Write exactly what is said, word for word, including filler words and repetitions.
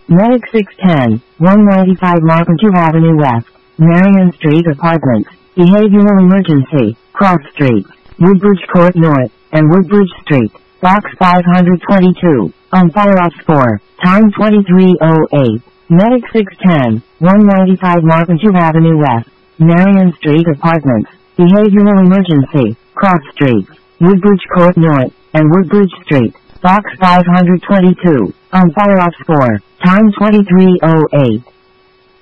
Medic six ten, one ninety-five Marketing Avenue West, Marion Street Apartments, Behavioral Emergency, Cross Street, Woodbridge Court North, and Woodbridge Street, Box five twenty-two, on fire ops four, time twenty-three oh eight. Medic six ten, one ninety-five Marketing Avenue West, Marion Street Apartments, Behavioral Emergency, Cross Street, Woodbridge Court North, and Woodbridge Street, Box five twenty-two, on fire ops four, time twenty-three oh eight.